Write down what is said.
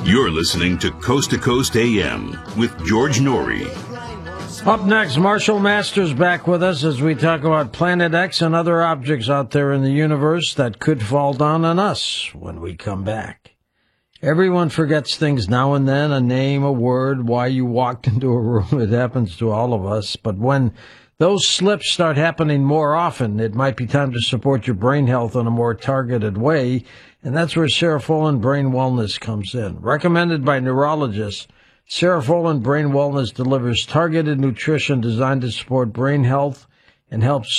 You're listening to Coast AM with George Norrie. Up next, Marshall Masters back with us as we talk about Planet X and other objects out there in the universe that could fall down on us when we come back. Everyone forgets things now and then, a name, a word, why you walked into a room. It happens to all of us. But when those slips start happening more often, it might be time to support your brain health in a more targeted way. And that's where Cerefolin Brain Wellness comes in. Recommended by neurologists, Cerefolin Brain Wellness delivers targeted nutrition designed to support brain health and helps